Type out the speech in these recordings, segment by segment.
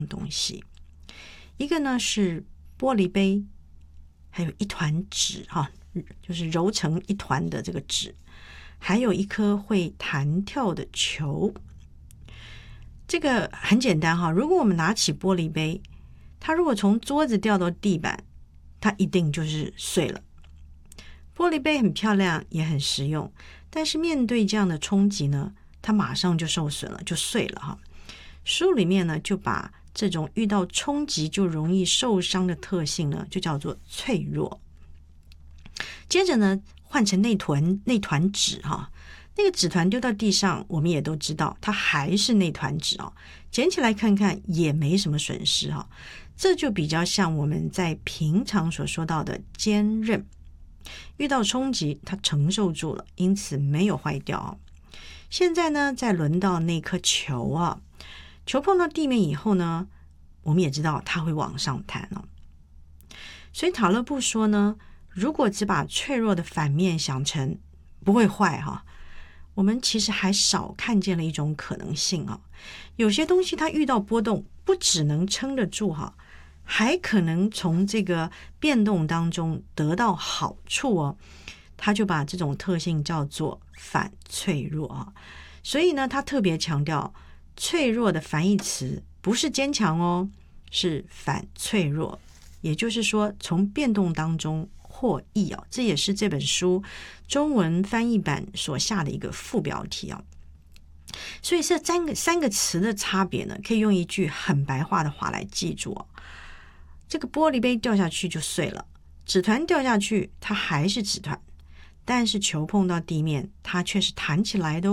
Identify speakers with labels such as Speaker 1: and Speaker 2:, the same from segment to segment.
Speaker 1: 东西。一个呢是玻璃杯，还有一团纸就是揉成一团的这个纸，还有一颗会弹跳的球。这个很简单如果我们拿起玻璃杯，它如果从桌子掉到地板，它一定就是碎了。玻璃杯很漂亮也很实用，但是面对这样的冲击呢，它马上就受损了，就碎了书里面呢就把这种遇到冲击就容易受伤的特性呢就叫做脆弱。接着呢换成那团纸那个纸团丢到地上，我们也都知道它还是那团纸捡起来看看也没什么损失这就比较像我们在平常所说到的坚韧，遇到冲击它承受住了，因此没有坏掉现在呢再轮到那颗球球碰到地面以后呢，我们也知道它会往上弹所以塔勒布说呢，如果只把脆弱的反面想成不会坏我们其实还少看见了一种可能性有些东西它遇到波动不只能撑得住还可能从这个变动当中得到好处他就把这种特性叫做反脆弱所以呢他特别强调脆弱的反义词不是坚强是反脆弱，也就是说从变动当中获益这也是这本书中文翻译版所下的一个副标题所以这三个词的差别呢，可以用一句很白话的话来记住这个玻璃杯掉下去就碎了，纸团掉下去它还是纸团，但是球碰到地面它却是弹起来的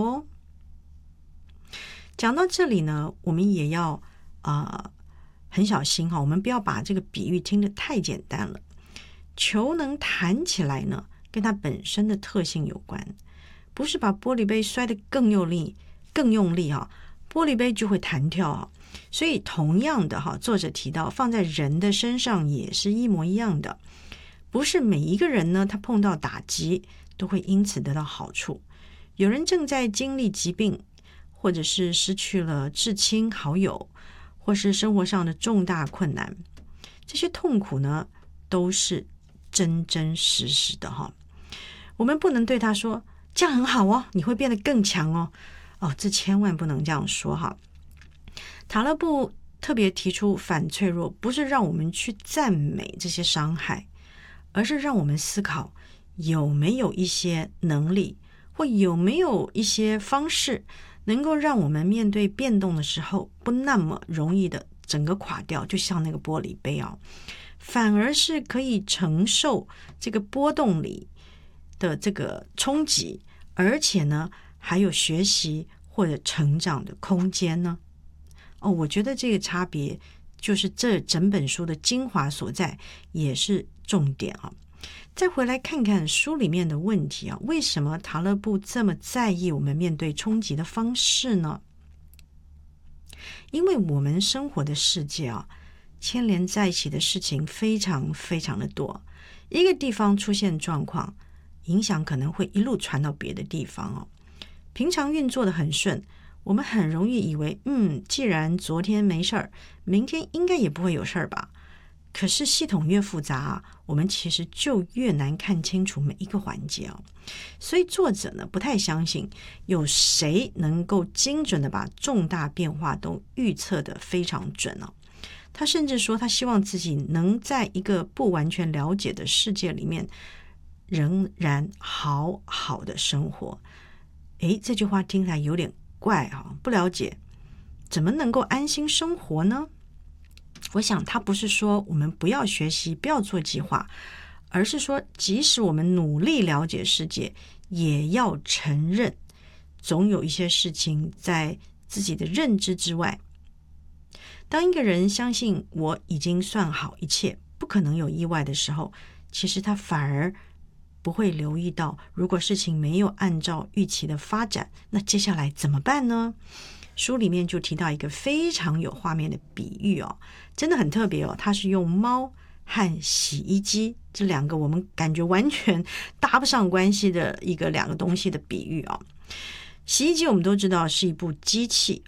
Speaker 1: 讲到这里呢，我们也要很小心我们不要把这个比喻听得太简单了。球能弹起来呢，跟它本身的特性有关，不是把玻璃杯摔得更用力玻璃杯就会弹跳所以同样的作者提到放在人的身上也是一模一样的，不是每一个人呢他碰到打击都会因此得到好处。有人正在经历疾病，或者是失去了至亲好友，或是生活上的重大困难，这些痛苦呢都是真真实实的我们不能对他说这样很好你会变得更强这千万不能这样说塔勒布特别提出反脆弱，不是让我们去赞美这些伤害，而是让我们思考有没有一些能力，或有没有一些方式能够让我们面对变动的时候不那么容易的整个垮掉，就像那个玻璃杯反而是可以承受这个波动里的这个冲击，而且呢还有学习或者成长的空间呢我觉得这个差别就是这整本书的精华所在，也是重点再回来看看书里面的问题为什么塔勒布这么在意我们面对冲击的方式呢？因为我们生活的世界牵连在一起的事情非常非常的多，一个地方出现状况，影响可能会一路传到别的地方平常运作的很顺，我们很容易以为既然昨天没事儿，明天应该也不会有事儿吧。可是系统越复杂我们其实就越难看清楚每一个环节所以作者呢不太相信有谁能够精准的把重大变化都预测得非常准他甚至说他希望自己能在一个不完全了解的世界里面仍然好好的生活。这句话听起来有点怪不了解怎么能够安心生活呢？我想他不是说我们不要学习不要做计划，而是说即使我们努力了解世界，也要承认总有一些事情在自己的认知之外。当一个人相信我已经算好一切，不可能有意外的时候，其实他反而不会留意到如果事情没有按照预期的发展，那接下来怎么办呢？书里面就提到一个非常有画面的比喻真的很特别它是用猫和洗衣机这两个我们感觉完全搭不上关系的两个东西的比喻洗衣机我们都知道是一部机器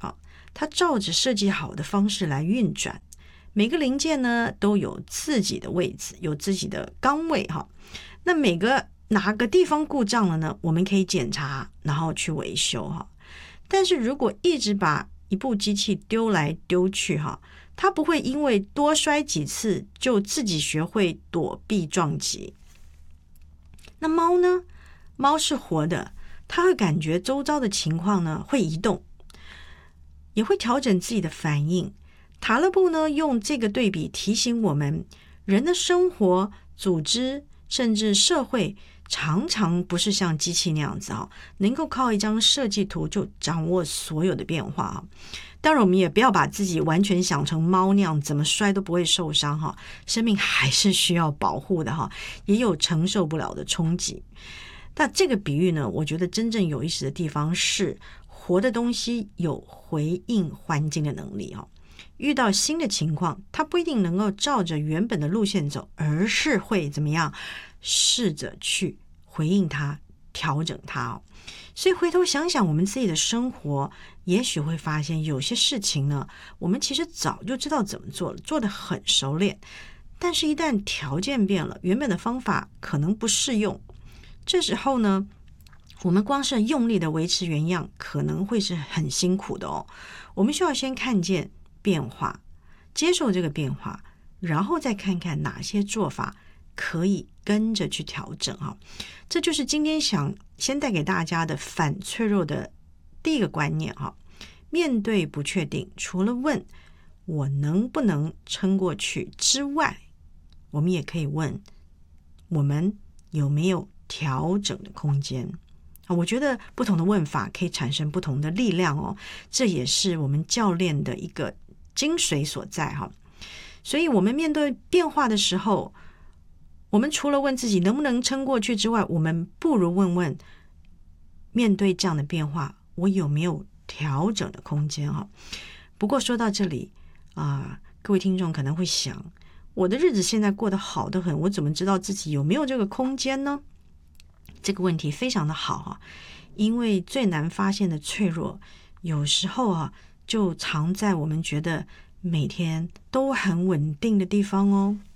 Speaker 1: 它照着设计好的方式来运转，每个零件呢都有自己的位置，有自己的岗位哈。那每个哪个地方故障了呢，我们可以检查，然后去维修哈。但是如果一直把一部机器丢来丢去哈，它不会因为多摔几次就自己学会躲避撞击。那猫呢？猫是活的，它会感觉周遭的情况呢，会移动，也会调整自己的反应。塔勒布呢，用这个对比提醒我们，人的生活、组织甚至社会常常不是像机器那样子能够靠一张设计图就掌握所有的变化当然我们也不要把自己完全想成猫那样，怎么摔都不会受伤生命还是需要保护的也有承受不了的冲击。但这个比喻呢，我觉得真正有意思的地方是，活的东西有回应环境的能力遇到新的情况，它不一定能够照着原本的路线走，而是会怎么样，试着去回应它，调整它所以回头想想我们自己的生活，也许会发现有些事情呢，我们其实早就知道怎么做了，做得很熟练，但是一旦条件变了，原本的方法可能不适用，这时候呢，我们光是用力的维持原样可能会是很辛苦的我们需要先看见变化，接受这个变化，然后再看看哪些做法可以跟着去调整这就是今天想先带给大家的反脆弱的第一个观念面对不确定，除了问我能不能撑过去之外，我们也可以问我们有没有调整的空间我觉得不同的问法可以产生不同的力量这也是我们教练的一个精髓所在所以我们面对变化的时候，我们除了问自己能不能撑过去之外，我们不如问问面对这样的变化，我有没有调整的空间不过说到这里各位听众可能会想，我的日子现在过得好得很，我怎么知道自己有没有这个空间呢？这个问题非常的好因为最难发现的脆弱，有时候就藏在我们觉得每天都很稳定的地方